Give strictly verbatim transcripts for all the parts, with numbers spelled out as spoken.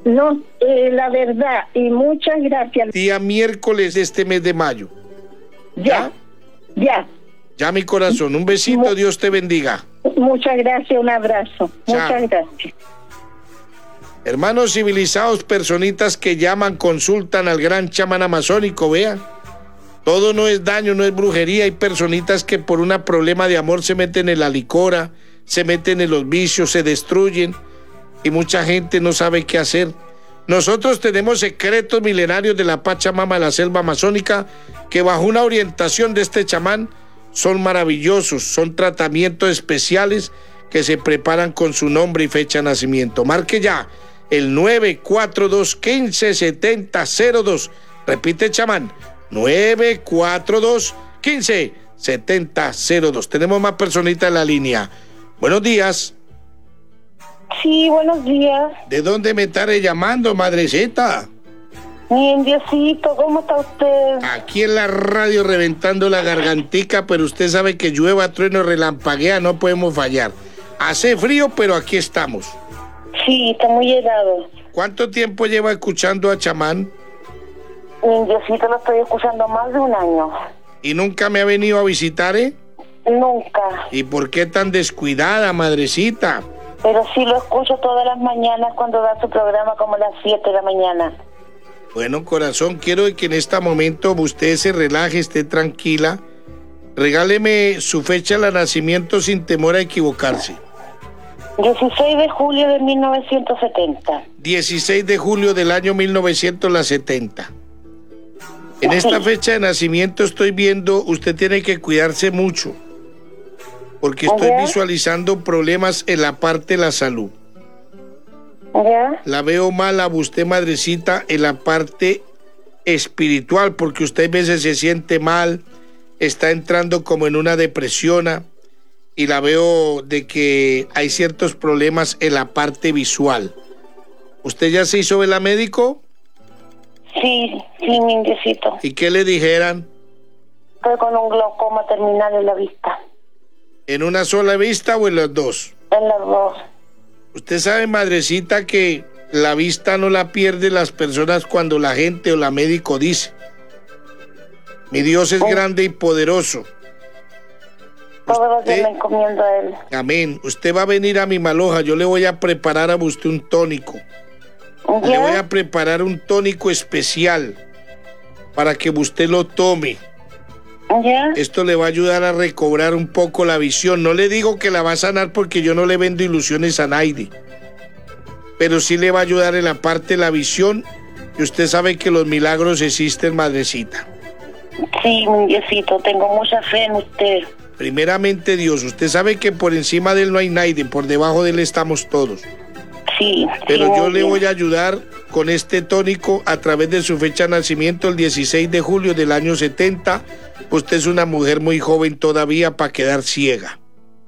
No, eh, la verdad, y muchas gracias. Día miércoles de este mes de mayo. Ya, ya. Ya, mi corazón, un besito, Mu- Dios te bendiga. Muchas gracias, un abrazo. Chao. Muchas gracias. Hermanos civilizados, personitas que llaman, consultan al gran chamán amazónico, vean. Todo no es daño, no es brujería. Hay personitas que por un problema de amor se meten en la licora, se meten en los vicios, se destruyen y mucha gente no sabe qué hacer. Nosotros tenemos secretos milenarios de la Pachamama de la selva amazónica que bajo una orientación de este chamán son maravillosos, son tratamientos especiales que se preparan con su nombre y fecha de nacimiento. Marque ya el nueve cuatro dos, uno cinco, siete cero cero dos. Repite, chamán, nueve cuatro dos, uno cinco, siete cero cero dos. Tenemos más personitas en la línea. Buenos días. Sí, buenos días. ¿De dónde me estaré llamando, madrecita? Bien, Diosito, ¿cómo está usted? Aquí en la radio reventando la gargantica, pero usted sabe que llueva, trueno, relampaguea, no podemos fallar. Hace frío, pero aquí estamos. Sí, está muy helado. ¿Cuánto tiempo lleva escuchando a chamán? Bien, Diosito, lo estoy escuchando más de un año. ¿Y nunca me ha venido a visitar, eh? Nunca. ¿Y por qué tan descuidada, madrecita? Pero sí lo escucho todas las mañanas cuando da su programa como a las siete de la mañana. Bueno, corazón, quiero que en este momento usted se relaje, esté tranquila. Regáleme su fecha de nacimiento sin temor a equivocarse. dieciséis de julio de mil novecientos setenta. dieciséis de julio del año mil novecientos setenta. En esta fecha de nacimiento estoy viendo, usted tiene que cuidarse mucho, porque estoy ¿Ya? visualizando problemas en la parte de la salud. ¿Ya? La veo mal a usted, madrecita, en la parte espiritual, porque usted a veces se siente mal, está entrando como en una depresión, y la veo de que hay ciertos problemas en la parte visual. ¿Usted ya se hizo ver a médico? Sí, sí, mi indiecito. ¿Y qué le dijeran? Estoy con un glaucoma terminal en la vista. ¿En una sola vista o en las dos? En las dos. Usted sabe, madrecita, que la vista no la pierden las personas cuando la gente o la médico dice: mi Dios es oh. grande y poderoso. Todos los días me encomiendo a él. Amén. Usted va a venir a mi maloja, yo le voy a preparar a usted un tónico. ¿Ya? Le voy a preparar un tónico especial para que usted lo tome. ¿Ya? Esto le va a ayudar a recobrar un poco la visión. No le digo que la va a sanar porque yo no le vendo ilusiones a nadie, pero sí le va a ayudar en la parte de la visión, y usted sabe que los milagros existen, madrecita. Sí, mi Diosito, tengo mucha fe en usted. Primeramente Dios, usted sabe que por encima de él no hay nadie, por debajo de él estamos todos. Sí. Pero sí, yo le bien. voy a ayudar con este tónico a través de su fecha de nacimiento, el dieciséis de julio del año setenta. Usted es una mujer muy joven todavía para quedar ciega.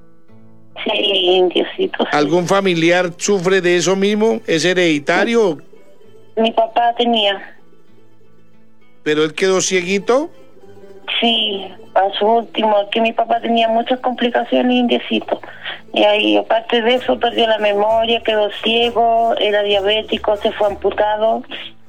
Sí, Diosito. Sí. ¿Algún familiar sufre de eso mismo? ¿Es hereditario? Mi papá tenía. ¿Pero él quedó cieguito? Sí, a su último, que mi papá tenía muchas complicaciones, indiecito. Y ahí, aparte de eso, perdió la memoria, quedó ciego, era diabético, se fue amputado.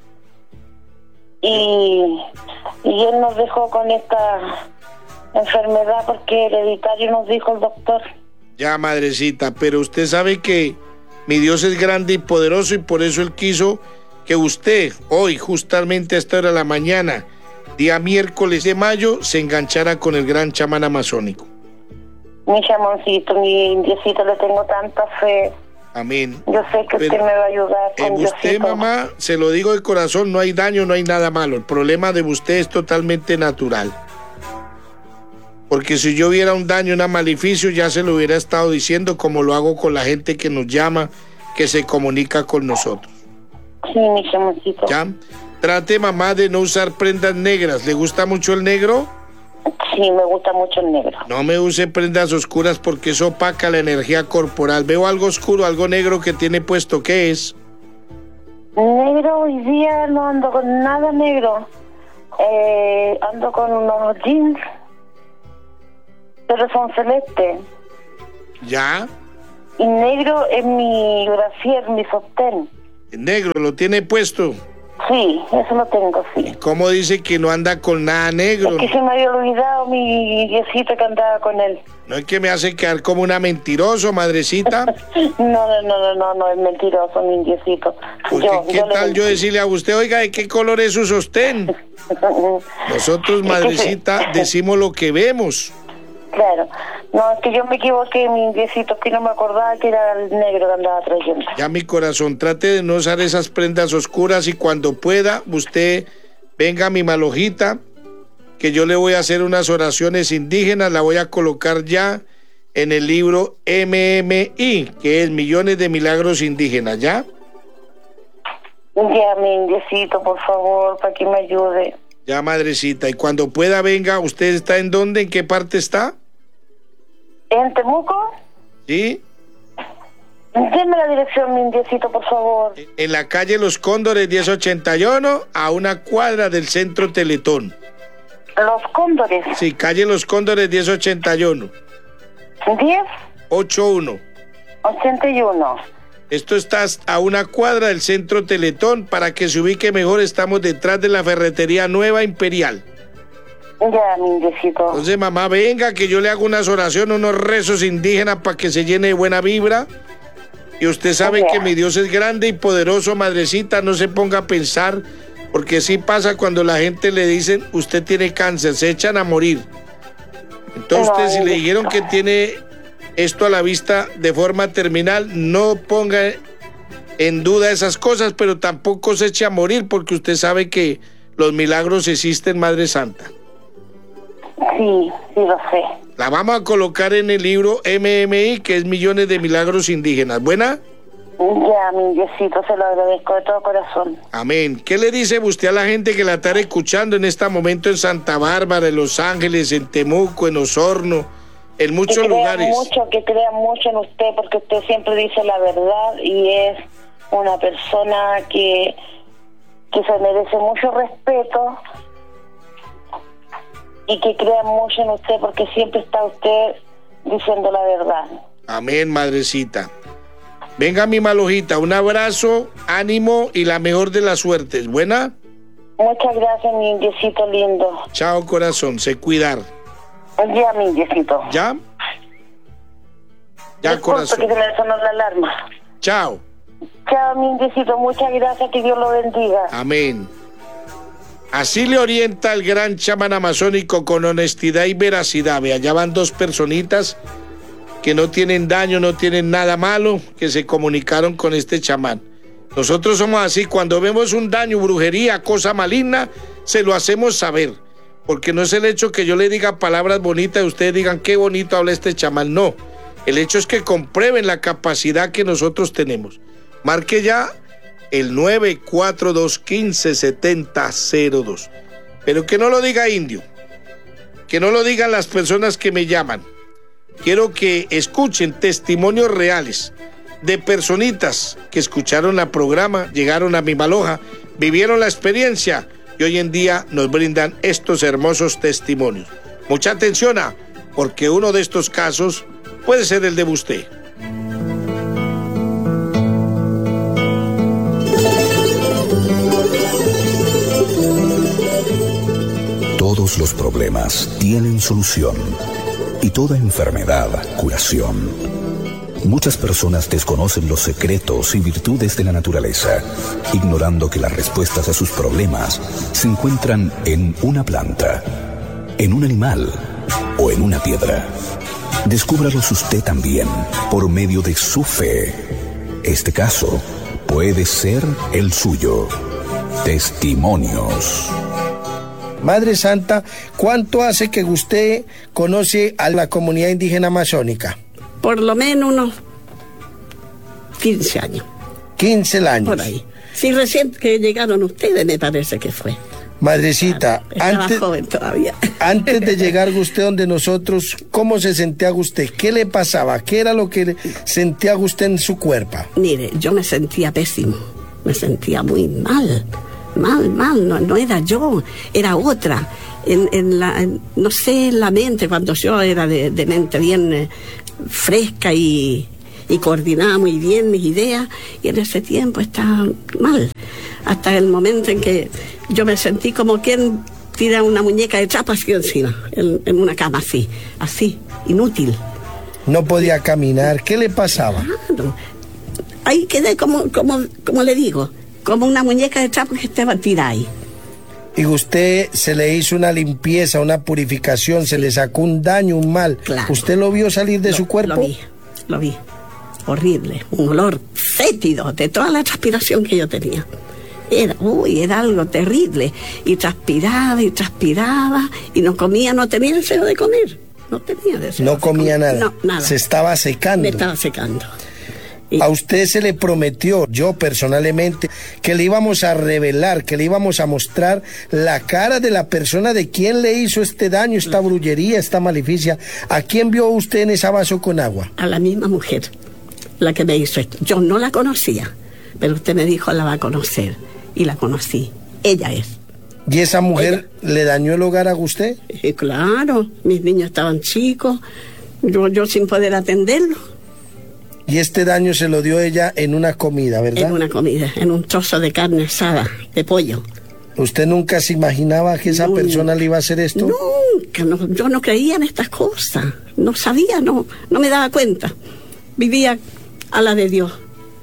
Y, y él nos dejó con esta enfermedad porque hereditario, nos dijo el doctor. Ya, madrecita, pero usted sabe que mi Dios es grande y poderoso, y por eso él quiso que usted, hoy, justamente a esta hora de la mañana, día miércoles de mayo, se enganchara con el gran chamán amazónico. Mi chamoncito, mi indiecito, le tengo tanta fe. Amén. Yo sé que Pero usted me va a ayudar. Con en usted, Diosito. mamá, se lo digo de corazón, no hay daño, no hay nada malo. El problema de usted es totalmente natural. Porque si yo viera un daño, un maleficio, ya se lo hubiera estado diciendo, como lo hago con la gente que nos llama, que se comunica con nosotros. Sí, mi chamoncito. ¿Ya? Trate, mamá, de no usar prendas negras. ¿Le gusta mucho el negro? Sí, me gusta mucho el negro. No me use prendas oscuras porque eso opaca la energía corporal. Veo algo oscuro, algo negro que tiene puesto. ¿Qué es? Negro, hoy día no ando con nada negro. Eh, ando con unos jeans, pero son celestes. ¿Ya? Y negro es mi brasier, mi sostén. El negro, ¿lo tiene puesto? Sí, eso lo tengo, sí. ¿Cómo dice que no anda con nada negro? Es que se me había olvidado mi Diosito que andaba con él. ¿No es que me hace quedar como una mentiroso, madrecita? No, no, no, no, no, no es mentiroso, mi Diosito. Porque Yo, ¿qué yo le tal mentí. yo decirle a usted, oiga, ¿de qué color es su sostén? Nosotros, madrecita, decimos lo que vemos. Claro. No, es que yo me equivoqué, mi Diosito, que no me acordaba que era el negro que andaba trayendo. Ya, mi corazón, trate de no usar esas prendas oscuras y cuando pueda, usted venga a mi malojita, que yo le voy a hacer unas oraciones indígenas, la voy a colocar ya en el libro M M I, que es Millones de Milagros Indígenas, ¿ya? Ya, mi Diosito, por favor, para que me ayude. Ya, madrecita, y cuando pueda venga, ¿usted está en dónde? ¿En qué parte está? ¿En Temuco? ¿Sí? Deme la dirección, mi Diosito, por favor. En la calle Los Cóndores diez ochenta y uno, a una cuadra del Centro Teletón. Los Cóndores. Sí, calle Los Cóndores diez ochenta y uno. diez ochenta y uno. ochenta y uno. Esto está a una cuadra del Centro Teletón. Para que se ubique mejor, estamos detrás de la ferretería Nueva Imperial. Ya, mi Diosito. Entonces, mamá, venga, que yo le hago unas oraciones, unos rezos indígenas para que se llene de buena vibra. Y usted sabe Ya. que mi Dios es grande y poderoso, madrecita, no se ponga a pensar, porque sí pasa cuando la gente le dicen, usted tiene cáncer, se echan a morir. Entonces, No, usted, si le Diosito. dijeron que tiene esto a la vista de forma terminal, no ponga en duda esas cosas, pero tampoco se eche a morir, porque usted sabe que los milagros existen, Madre Santa. Sí, sí lo sé. La vamos a colocar en el libro M M I, que es Millones de Milagros Indígenas. ¿Buena? Ya, mi Diosito, se lo agradezco de todo corazón. Amén. ¿Qué le dice usted a la gente que la está escuchando en este momento en Santa Bárbara, en Los Ángeles, en Temuco, en Osorno, en muchos que crean lugares? mucho, que crean mucho en usted, porque usted siempre dice la verdad y es una persona que, que se merece mucho respeto, y que crean mucho en usted porque siempre está usted diciendo la verdad. Amén, madrecita. Venga, mi malojita, un abrazo, ánimo y la mejor de las suertes. ¿Buena? Muchas gracias, mi Diosito lindo. Chao, corazón, se cuidar. Ya, mi Diosito. ¿Ya? Ya, Disculpe corazón. que se me sonó la alarma. Chao. Chao, mi Diosito, muchas gracias, que Dios lo bendiga. Amén. Así le orienta el gran chamán amazónico con honestidad y veracidad. Ve, allá van dos personitas que no tienen daño, no tienen nada malo, que se comunicaron con este chamán. Nosotros somos así, cuando vemos un daño, brujería, cosa maligna, se lo hacemos saber. Porque no es el hecho que yo le diga palabras bonitas y ustedes digan qué bonito habla este chamán, no. El hecho es que comprueben la capacidad que nosotros tenemos. Marque ya el nueve cuatro dos uno cinco siete cero cero dos. Pero que no lo diga indio, que no lo digan las personas que me llaman. Quiero que escuchen testimonios reales de personitas que escucharon el programa, llegaron a mi maloja, vivieron la experiencia y hoy en día nos brindan estos hermosos testimonios. Mucha atención, a, porque uno de estos casos puede ser el de usted. Todos los problemas tienen solución y toda enfermedad curación. Muchas personas desconocen los secretos y virtudes de la naturaleza, ignorando que las respuestas a sus problemas se encuentran en una planta, en un animal o en una piedra. Descúbralos usted también por medio de su fe. Este caso puede ser el suyo. Testimonios. Madre Santa, ¿cuánto hace que usted conoce a la comunidad indígena amazónica? Por lo menos unos quince años. quince años. Por ahí. Sí, recién que llegaron ustedes, me parece que fue. Madrecita, Estaba antes, joven todavía. antes de llegar usted donde nosotros, ¿cómo se sentía usted? ¿Qué le pasaba? ¿Qué era lo que sentía usted en su cuerpo? Mire, yo me sentía pésimo. Me sentía muy mal. Mal, mal. No, no era yo, era otra. En, en la, en, no sé, en la mente, cuando yo era de, de mente bien eh, fresca y, y coordinaba muy bien mis ideas, y en ese tiempo estaba mal, hasta el momento en que yo me sentí como quien tira una muñeca de trapo así encima, en, en una cama así, así, inútil. No podía caminar, ¿qué le pasaba? Claro. Ahí quedé como, como, como le digo, como una muñeca de trapo que estaba tirada ahí. Y usted se le hizo una limpieza, una purificación, se le sacó un daño, un mal. Claro. ¿Usted lo vio salir de lo, su cuerpo? Lo vi, lo vi. Horrible, un olor fétido de toda la transpiración que yo tenía. Era, uy, era algo terrible. Y transpiraba y transpiraba y no comía, no tenía deseo de comer. No tenía deseo. No comía nada. No, nada. Se estaba secando. Me estaba secando. Y a usted se le prometió, yo personalmente, que le íbamos a revelar, que le íbamos a mostrar la cara de la persona de quien le hizo este daño, esta brujería, esta maleficia. ¿A quién vio usted en ese vaso con agua? A la misma mujer, la que me hizo esto. Yo no la conocía, pero usted me dijo la va a conocer, y la conocí. Ella es. ¿Y esa mujer Ella. le dañó el hogar a usted? Y claro, mis niños estaban chicos, yo, yo sin poder atenderlos. Y este daño se lo dio ella en una comida, ¿verdad? En una comida, en un trozo de carne asada, de pollo. ¿Usted nunca se imaginaba que esa nunca, persona le iba a hacer esto? Nunca, no, yo no creía en estas cosas, no sabía, no, no me daba cuenta. Vivía a la de Dios.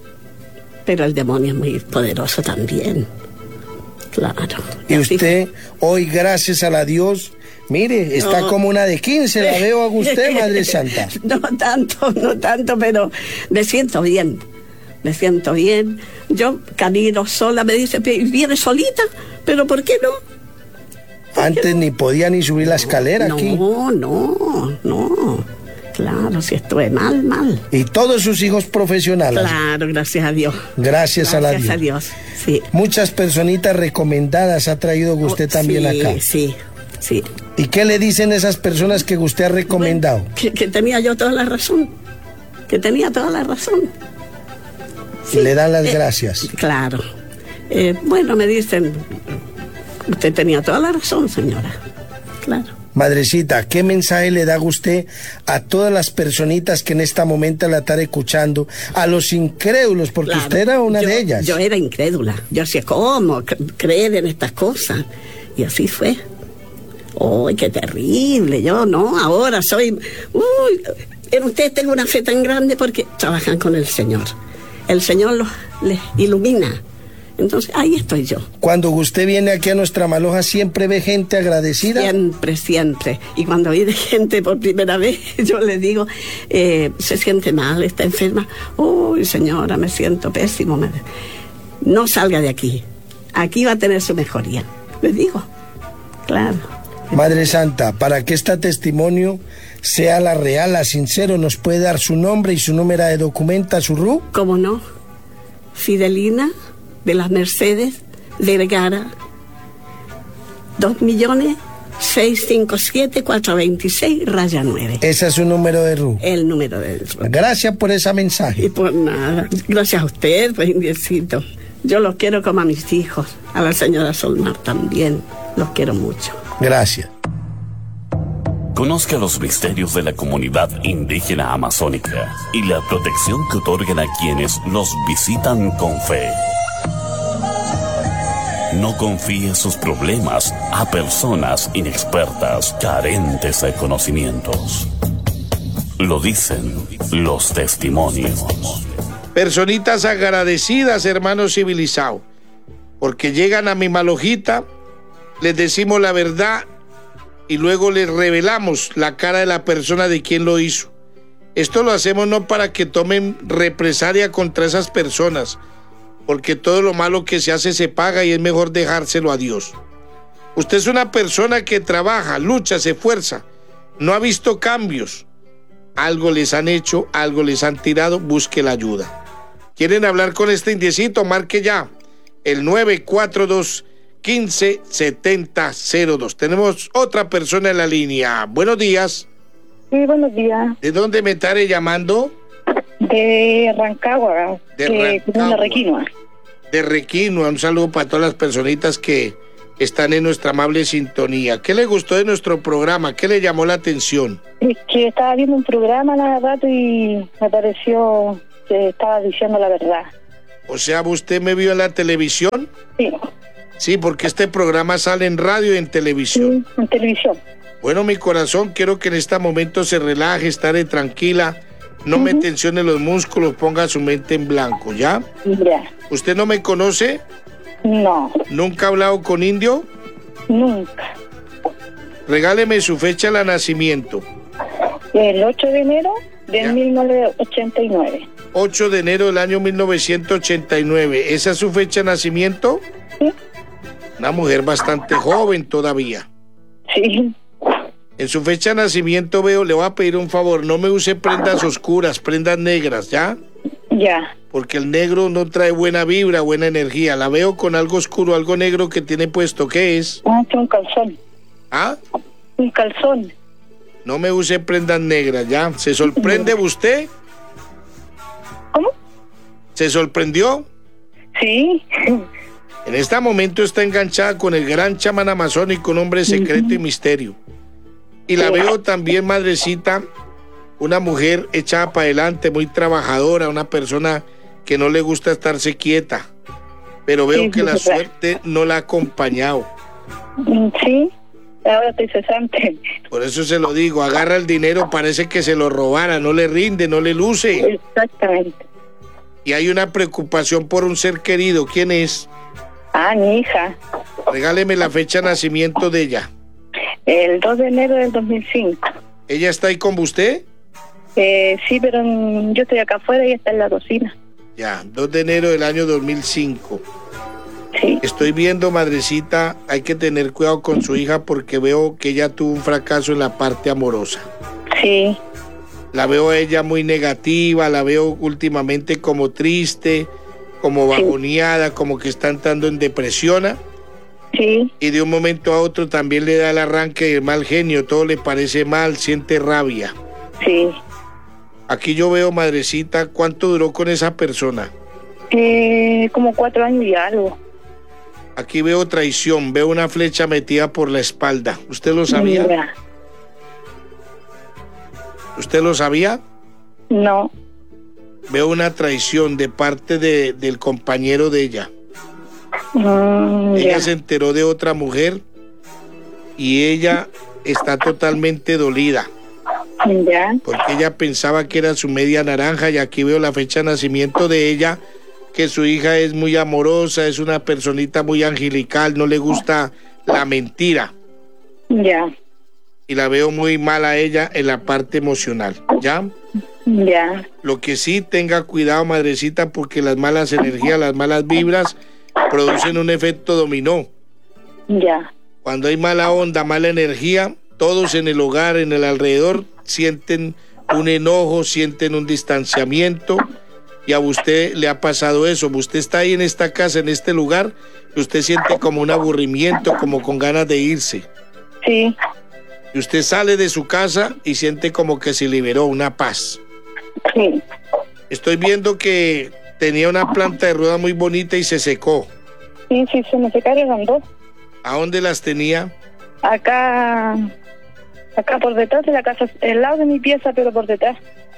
Pero el demonio es muy poderoso también. Claro. Y usted, hoy, gracias a la Dios, mire, está no. como una de quince, la veo a usted, Madre Santa. No tanto, no tanto, pero me siento bien, me siento bien. Yo camino sola, me dice, ¿viene solita? ¿Pero por qué no? ¿Por Antes qué no? ni podía ni subir la escalera no, aquí. No, no, no. Claro, si estuve mal, mal. Y todos sus hijos profesionales. Claro, gracias a Dios. Gracias, gracias a la Dios. Gracias a Dios, sí. Muchas personitas recomendadas ha traído usted oh, también sí, acá. Sí, sí. ¿Y qué le dicen esas personas que usted ha recomendado? Bueno, que, que tenía yo toda la razón. Que tenía toda la razón. Sí. Le dan las eh, gracias. Claro. Eh, bueno, me dicen, usted tenía toda la razón, señora. Claro. Madrecita, ¿qué mensaje le da usted a todas las personitas que en este momento la están escuchando, a los incrédulos, porque claro, usted era una yo, de ellas? Yo era incrédula, yo decía, ¿cómo creer en estas cosas? Y así fue. ¡Uy, qué terrible! Yo no, ahora soy... Uy, en ustedes tengo una fe tan grande porque trabajan con el Señor. El Señor los, les ilumina. Entonces, ahí estoy yo. Cuando usted viene aquí a nuestra Maloja, ¿siempre ve gente agradecida? Siempre, siempre. Y cuando viene gente por primera vez, yo le digo, eh, se siente mal, está enferma. Uy, señora, me siento pésimo. Me... No salga de aquí. Aquí va a tener su mejoría. Le digo, claro. Madre Santa, para que este testimonio sea la real, la sincero, ¿nos puede dar su nombre y su número de documenta, su R U? ¿Cómo no? Fidelina de las Mercedes Vergara, dos millones seiscientos cincuenta y siete cuatrocientos veintiséis raya nueve. Ese es su número de R U. El número de R U. Gracias por ese mensaje. Y por nada. Gracias a usted, pues, indiecito. Yo los quiero como a mis hijos. A la señora Solmar también. Los quiero mucho. Gracias. Conozca los misterios de la comunidad indígena amazónica y la protección que otorgan a quienes los visitan con fe. No confíe sus problemas a personas inexpertas, carentes de conocimientos. Lo dicen los testimonios. Personitas agradecidas, hermanos civilizados, porque llegan a mi Malojita, les decimos la verdad y luego les revelamos la cara de la persona de quien lo hizo. Esto lo hacemos no para que tomen represalia contra esas personas, porque todo lo malo que se hace se paga y es mejor dejárselo a Dios. Usted es una persona que trabaja, lucha, se esfuerza, no ha visto cambios. Algo les han hecho, algo les han tirado, busque la ayuda. ¿Quieren hablar con este indiecito? Marque ya el nueve cuatro dos, uno cinco, siete cero cero dos. Tenemos otra persona en la línea. Buenos días. Sí, buenos días. ¿De dónde me estaré llamando? De Rancagua. De que, Rancagua. De Requinoa. De Requinoa. Un saludo para todas las personitas que están en nuestra amable sintonía. ¿Qué le gustó de nuestro programa? ¿Qué le llamó la atención? Es que estaba viendo un programa nada rato y me pareció que estaba diciendo la verdad. O sea, ¿usted me vio en la televisión? Sí. Sí, porque este programa sale en radio y en televisión. Sí, en televisión. Bueno, mi corazón, quiero que en este momento se relaje, esté tranquila, no uh-huh. me tensione los músculos, ponga su mente en blanco, ¿ya? Ya. ¿Usted no me conoce? No. ¿Nunca ha hablado con indio? Nunca. Regáleme su fecha de nacimiento. El ocho de enero de ya. mil novecientos ochenta y nueve. ocho de enero del año mil novecientos ochenta y nueve. ¿Esa es su fecha de nacimiento? Sí. Una mujer bastante joven todavía. Sí. En su fecha de nacimiento veo, le voy a pedir un favor, no me use prendas oscuras, prendas negras, ¿ya? Ya. Porque el negro no trae buena vibra, buena energía. La veo con algo oscuro, algo negro que tiene puesto. ¿Qué es? Ah, es un calzón. ¿Ah? Un calzón. No me use prendas negras, ¿ya? ¿Se sorprende usted? ¿Cómo? ¿Se sorprendió? Sí. En este momento está enganchada con el gran chamán amazónico, un hombre secreto uh-huh. y misterio. Y la veo también, madrecita, una mujer echada para adelante, muy trabajadora, una persona que no le gusta estarse quieta. Pero veo sí, que la verdad. Suerte no la ha acompañado. Sí, ahora estoy cesante. Por eso se lo digo, agarra el dinero, parece que se lo robara, no le rinde, no le luce. Exactamente. Y hay una preocupación por un ser querido. ¿Quién es? Ah, mi hija. Regáleme la fecha de nacimiento de ella. El dos de enero del dos mil cinco. ¿Ella está ahí con usted? Eh, sí, pero mm, yo estoy acá afuera y está en la cocina. Ya, dos de enero del año dos mil cinco. Sí. Estoy viendo, madrecita, hay que tener cuidado con su hija porque veo que ella tuvo un fracaso en la parte amorosa. Sí. La veo a ella muy negativa, la veo últimamente como triste, como bajoneada, sí. como que está entrando en depresión. Sí. Y de un momento a otro también le da el arranque de mal genio, todo le parece mal, siente rabia. Sí. Aquí yo veo, madrecita, ¿cuánto duró con esa persona? Eh, como cuatro años y algo. Aquí veo traición, veo una flecha metida por la espalda. ¿Usted lo sabía? Mira. ¿Usted lo sabía? No. Veo una traición de parte de, del compañero de ella. Mm, ella yeah. se enteró de otra mujer y ella está totalmente dolida. Yeah. Porque ella pensaba que era su media naranja y aquí veo la fecha de nacimiento de ella, que su hija es muy amorosa, es una personita muy angelical, no le gusta la mentira. Ya. Yeah. Y la veo muy mal a ella en la parte emocional, ¿ya? Ya. Yeah. Lo que sí, tenga cuidado, madrecita, porque las malas energías, las malas vibras producen un efecto dominó. Ya. Yeah. Cuando hay mala onda, mala energía, todos en el hogar, en el alrededor, sienten un enojo, sienten un distanciamiento, y a usted le ha pasado eso. Usted está ahí en esta casa, en este lugar, y usted siente como un aburrimiento, como con ganas de irse. Sí. Y usted sale de su casa y siente como que se liberó, una paz. Sí. Estoy viendo que tenía una planta de rueda muy bonita y se secó. Sí, sí, se me secaron dos. ¿A dónde las tenía? Acá, acá por detrás de la casa, el lado de mi pieza, pero por detrás.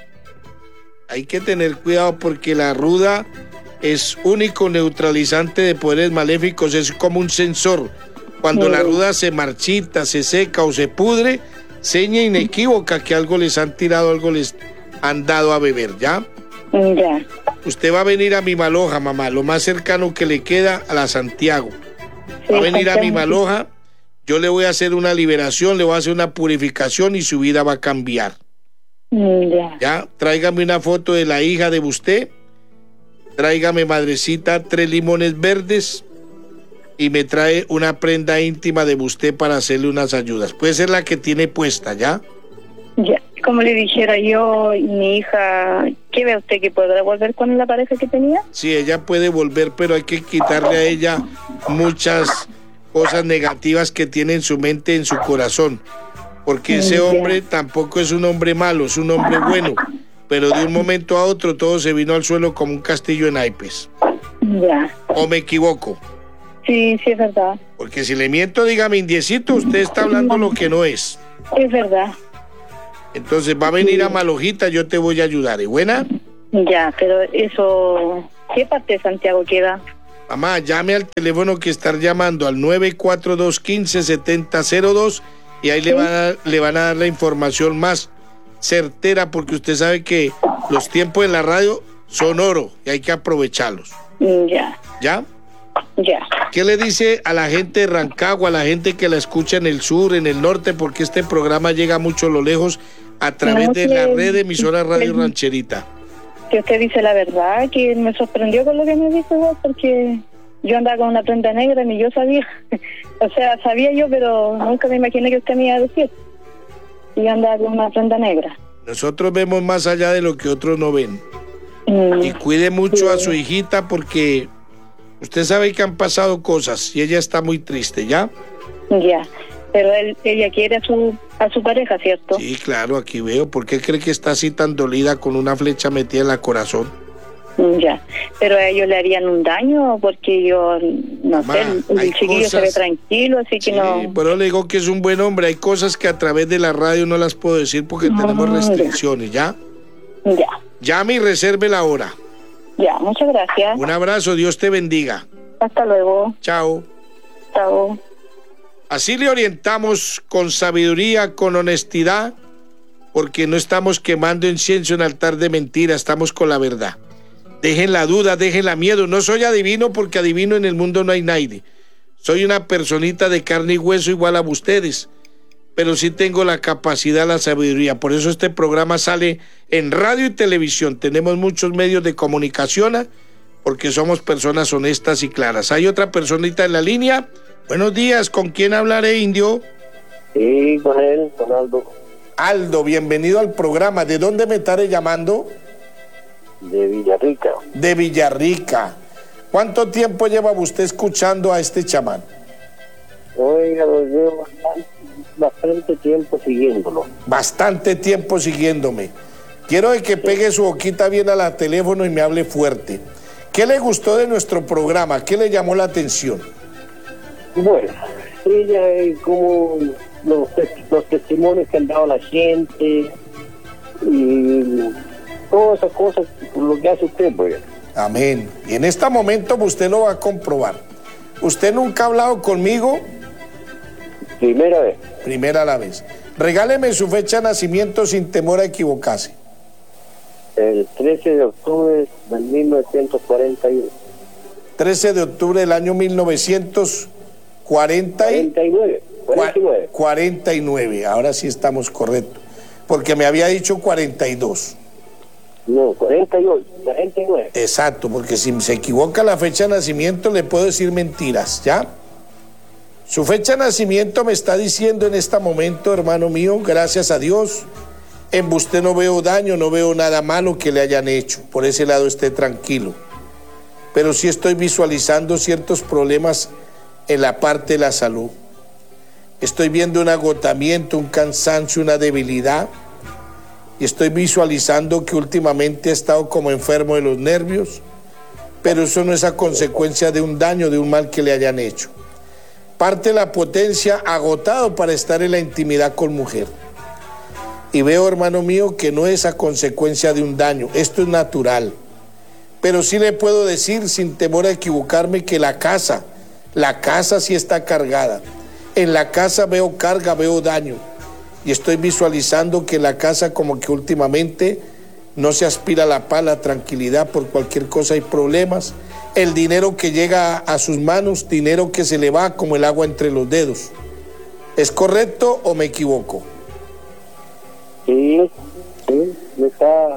Hay que tener cuidado porque la ruda es único neutralizante de poderes maléficos, es como un sensor. Cuando sí. la ruda se marchita, se seca o se pudre, seña inequívoca que algo les han tirado, algo les han dado a beber, ¿ya? Ya. Usted va a venir a Mimaloja, mamá, lo más cercano que le queda a la Santiago. Sí, va a venir a Mimaloja, yo le voy a hacer una liberación, le voy a hacer una purificación y su vida va a cambiar. Ya. Ya, tráigame una foto de la hija de usted, tráigame, madrecita, tres limones verdes y me trae una prenda íntima de usted para hacerle unas ayudas. Puede ser la que tiene puesta, ¿ya? Ya, como le dijera yo, mi hija, ¿qué ve usted que podrá volver con la pareja que tenía? Sí, ella puede volver, pero hay que quitarle a ella muchas cosas negativas que tiene en su mente, en su corazón, porque ese hombre tampoco es un hombre malo, es un hombre bueno, pero de un momento a otro todo se vino al suelo como un castillo en naipes. Ya. ¿O me equivoco? Sí, sí, es verdad. Porque si le miento, dígame, indiecito, usted está hablando lo que no es. Es verdad. Entonces va a venir a Malojita, yo te voy a ayudar. ¿Y buena? Ya, pero eso... ¿Qué parte de Santiago queda? Mamá, llame al teléfono que estar llamando al nueve cuatro dos, uno cinco, siete cero cero dos y ahí ¿sí? le, van a, le van a dar la información más certera, porque usted sabe que los tiempos de la radio son oro y hay que aprovecharlos. Ya. ¿Ya? Ya. ¿Qué le dice a la gente de Rancagua, a la gente que la escucha en el sur, en el norte, porque este programa llega mucho a lo lejos a través no, de la red de emisoras Radio Rancherita? Que usted dice la verdad, que me sorprendió con lo que me dijo igual, porque yo andaba con una prenda negra ni yo sabía. O sea, sabía yo, pero nunca me imaginé que usted me iba a decir. Y yo andaba con una prenda negra. Nosotros vemos más allá de lo que otros no ven. Mm. Y cuide mucho sí. a su hijita, porque usted sabe que han pasado cosas y ella está muy triste, ¿ya? Ya, pero él, ella quiere a su a su pareja, ¿cierto? Sí, claro, aquí veo. ¿Por qué cree que está así tan dolida con una flecha metida en la corazón? Ya, pero a ellos le harían un daño, porque yo, no Mamá, sé, el, el chiquillo cosas... se ve tranquilo, así que sí, no... pero le digo que es un buen hombre. Hay cosas que a través de la radio no las puedo decir porque no, tenemos restricciones, ¿ya? Ya. Llame y reserve la hora. Ya, muchas gracias. Un abrazo, Dios te bendiga. Hasta luego. Chao. Chao. Así le orientamos con sabiduría, con honestidad, porque no estamos quemando incienso en altar de mentira, estamos con la verdad. Dejen la duda, dejen la miedo. No soy adivino, porque adivino en el mundo no hay nadie. Soy una personita de carne y hueso igual a ustedes, pero sí tengo la capacidad, la sabiduría. Por eso este programa sale en radio y televisión. Tenemos muchos medios de comunicación, porque somos personas honestas y claras. Hay otra personita en la línea. Buenos días, ¿con quién hablaré, indio? Sí, con él, con Aldo. Aldo, bienvenido al programa. ¿De dónde me estaré llamando? De Villarrica. De Villarrica. ¿Cuánto tiempo lleva usted escuchando a este chamán? Oiga, lo llevo bastante, bastante tiempo siguiéndolo. Bastante tiempo siguiéndome. Quiero de que pegue su boquita bien a la teléfono y me hable fuerte. ¿Qué le gustó de nuestro programa? ¿Qué le llamó la atención? Bueno, ella es como los, los testimonios que han dado la gente y todas esas cosas, lo que hace usted, pues. Amén. Y en este momento usted lo va a comprobar. ¿Usted nunca ha hablado conmigo? Primera vez. Primera la vez. Regáleme su fecha de nacimiento sin temor a equivocarse. El trece de octubre del mil novecientos cuarenta y uno. trece de octubre del año mil novecientos cuarenta y... cuarenta y nueve. cuarenta y nueve. cuarenta y nueve. Ahora sí estamos correctos. Porque me había dicho cuarenta y dos. No, cuarenta y ocho, cuarenta y nueve. Exacto, porque si se equivoca la fecha de nacimiento le puedo decir mentiras, ¿ya? Su fecha de nacimiento me está diciendo en este momento, hermano mío, gracias a Dios, en usted no veo daño, no veo nada malo que le hayan hecho. Por ese lado esté tranquilo. Pero sí estoy visualizando ciertos problemas en la parte de la salud. Estoy viendo un agotamiento, un cansancio, una debilidad. Y estoy visualizando que últimamente ha estado como enfermo de los nervios, pero eso no es a consecuencia de un daño, de un mal que le hayan hecho. Parte de la potencia, agotado para estar en la intimidad con mujer. Y veo, hermano mío, que no es a consecuencia de un daño, esto es natural. Pero sí le puedo decir, sin temor a equivocarme, que la casa, la casa sí está cargada. En la casa veo carga, veo daño. Y estoy visualizando que en la casa como que últimamente no se aspira la paz, la tranquilidad, por cualquier cosa hay problemas. El dinero que llega a sus manos, dinero que se le va como el agua entre los dedos. ¿Es correcto o me equivoco? Sí, sí, me está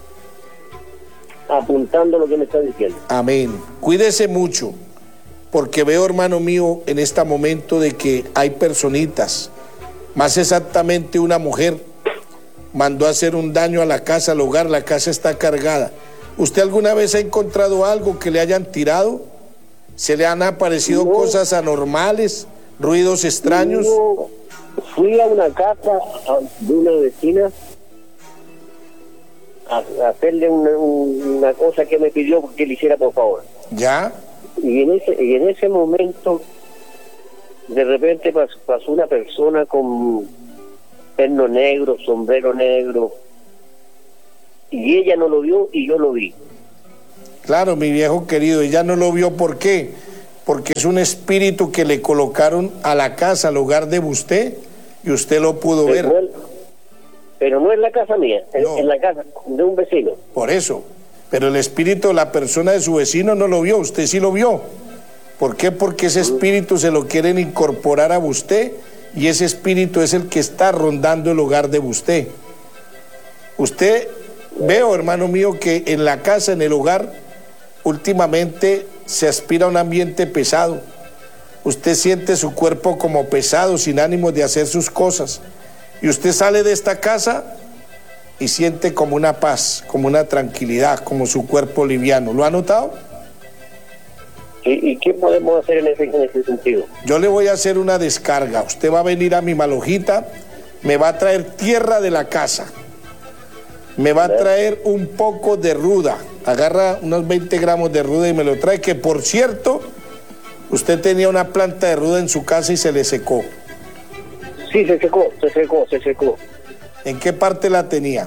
apuntando lo que me está diciendo. Amén. Cuídese mucho, porque veo, hermano mío, en este momento de que hay personitas, más exactamente una mujer, mandó a hacer un daño a la casa, al hogar, la casa está cargada. ¿Usted alguna vez ha encontrado algo que le hayan tirado? ¿Se le han aparecido no. cosas anormales, ruidos extraños? No. Fui a una casa de una vecina a hacerle una, una cosa que me pidió que le hiciera, por favor. ¿Ya? y en ese y en ese momento de repente pasó, pasó una persona con terno negro, sombrero negro, y ella no lo vio y yo lo vi. Claro, mi viejo querido, ella no lo vio. ¿Por qué? Porque es un espíritu que le colocaron a la casa, al hogar de usted, y usted lo pudo pero ver. No, pero no es la casa mía, es No. en la casa de un vecino. Por eso. Pero el espíritu, la persona de su vecino no lo vio, usted sí lo vio. ¿Por qué? Porque ese espíritu se lo quieren incorporar a usted, y ese espíritu es el que está rondando el hogar de usted. Usted, veo, hermano mío, que en la casa, en el hogar, últimamente se aspira a un ambiente pesado. Usted siente su cuerpo como pesado, sin ánimos de hacer sus cosas. Y usted sale de esta casa y siente como una paz, como una tranquilidad, como su cuerpo liviano. ¿Lo ha notado? ¿Y, y qué podemos hacer en ese, en ese sentido? Yo le voy a hacer una descarga. Usted va a venir a mi malojita, me va a traer tierra de la casa. Me va a traer un poco de ruda. Agarra unos veinte gramos de ruda y me lo trae, que por cierto, usted tenía una planta de ruda en su casa y se le secó. Sí, se secó, se secó, se secó. ¿En qué parte la tenía?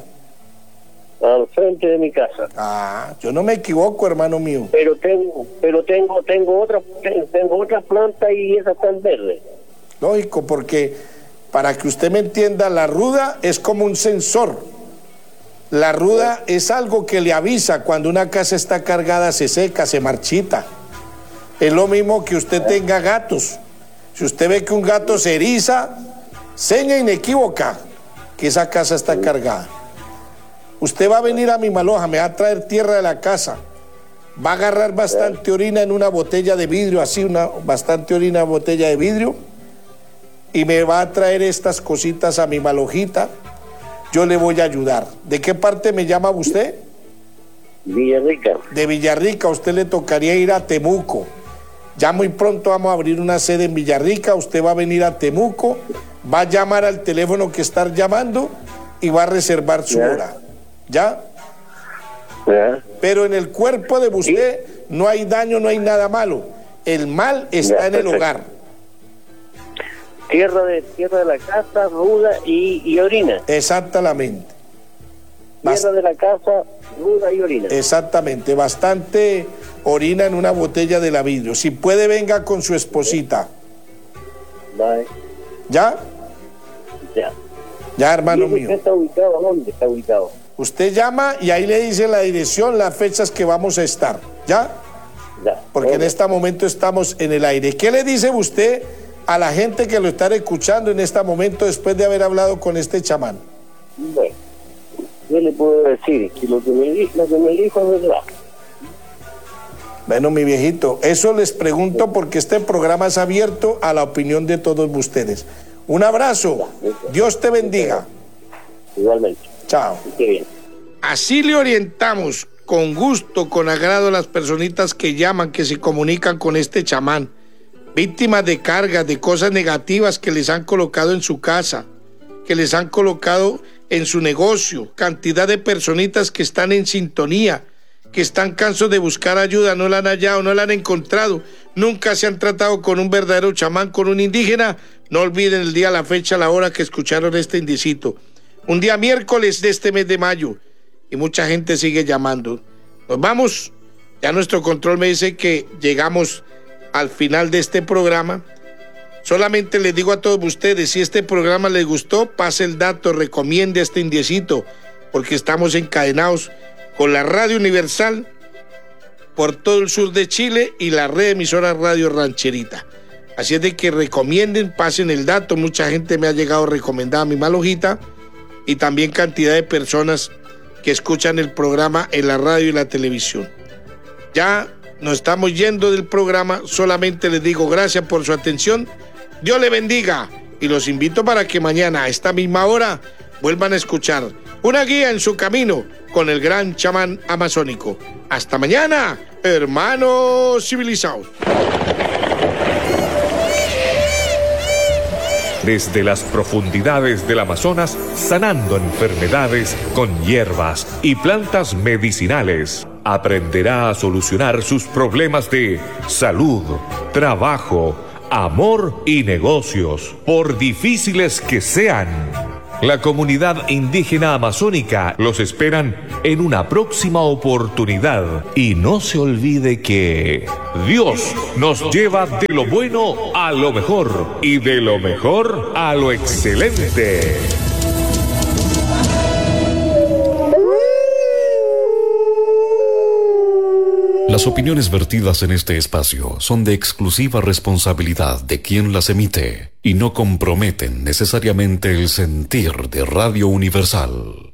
Al frente de mi casa. Ah, yo no me equivoco, hermano mío. Pero tengo, pero tengo, tengo otra, tengo otra planta y esa está en verde. Lógico, porque para que usted me entienda, la ruda es como un sensor. La ruda es algo que le avisa cuando una casa está cargada, se seca, se marchita. Es lo mismo que usted tenga gatos. Si usted ve que un gato se eriza, seña inequívoca que esa casa está cargada. Usted va a venir a mi maloja, me va a traer tierra de la casa, va a agarrar bastante orina en una botella de vidrio, así, una bastante orina en botella de vidrio, y me va a traer estas cositas a mi malojita. Yo le voy a ayudar. ¿De qué parte me llama usted? Villarrica. De Villarrica. A usted le tocaría ir a Temuco. Ya muy pronto vamos a abrir una sede en Villarrica. Usted va a venir a Temuco, va a llamar al teléfono que está llamando y va a reservar su ¿Ya? hora. ¿Ya? ¿Ya? Pero en el cuerpo de usted no hay daño, no hay nada malo. El mal está Ya, en el perfecto. hogar. Tierra de tierra de la casa, ruda y, y orina. Exactamente. Bast- Tierra de la casa, ruda y orina. Exactamente. Bastante orina en una botella de la vidrio. Si puede, venga con su esposita. Vale. ¿Ya? Ya. Ya, hermano ¿Y ese mío. está ubicado? ¿Dónde está ubicado? Usted llama y ahí le dice la dirección, las fechas que vamos a estar. ¿Ya? Ya. Porque en Ok. este momento estamos en el aire. ¿Qué le dice usted a la gente que lo está escuchando en este momento después de haber hablado con este chamán? Bueno, yo le puedo decir que lo que me dijo, lo que me dijo es verdad. Bueno, mi viejito, eso les pregunto porque este programa es abierto a la opinión de todos ustedes. Un abrazo. Dios te bendiga. Igualmente. Chao. Qué bien. Así le orientamos con gusto, con agrado a las personitas que llaman, que se comunican con este chamán, víctimas de cargas, de cosas negativas que les han colocado en su casa, que les han colocado en su negocio, cantidad de personitas que están en sintonía, que están cansados de buscar ayuda, no la han hallado, no la han encontrado, nunca se han tratado con un verdadero chamán, con un indígena. No olviden el día, la fecha, la hora que escucharon este indicito. Un día miércoles de este mes de mayo, y mucha gente sigue llamando. Nos vamos, ya nuestro control me dice que llegamos al final de este programa. Solamente les digo a todos ustedes, si este programa les gustó, pase el dato, recomiende este indiecito, porque estamos encadenados con la Radio Universal por todo el sur de Chile y la red emisora Radio Rancherita. Así es de que recomienden, pasen el dato. Mucha gente me ha llegado recomendada a mi malojita, y también cantidad de personas que escuchan el programa en la radio y la televisión. Ya nos estamos yendo del programa, solamente les digo gracias por su atención, Dios le bendiga, y los invito para que mañana a esta misma hora vuelvan a escuchar una guía en su camino con el gran chamán amazónico. Hasta mañana, hermanos civilizados. Desde las profundidades del Amazonas, sanando enfermedades con hierbas y plantas medicinales. aprenderá a solucionar sus problemas de salud, trabajo, amor y negocios, por difíciles que sean. La comunidad indígena amazónica los esperan en una próxima oportunidad. Y no se olvide que Dios nos lleva de lo bueno a lo mejor y de lo mejor a lo excelente. Las opiniones vertidas en este espacio son de exclusiva responsabilidad de quien las emite y no comprometen necesariamente el sentir de Radio Universal.